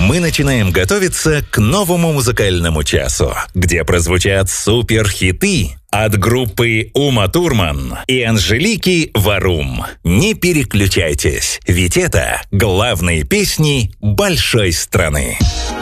мы начинаем готовиться к новому музыкальному часу, где прозвучат суперхиты от группы Ума Турман и Анжелики Варум. Не переключайтесь, ведь это главные песни большой страны.